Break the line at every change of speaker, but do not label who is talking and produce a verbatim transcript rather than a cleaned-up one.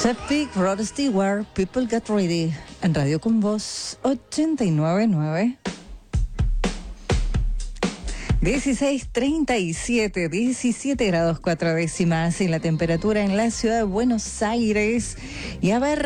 Septic, Rod Stewart, People Get Ready, en Radio Con Voz ochenta y nueve punto nueve. dieciséis treinta y siete, diecisiete grados cuatro décimas y la temperatura en la ciudad de Buenos Aires. Y a ver...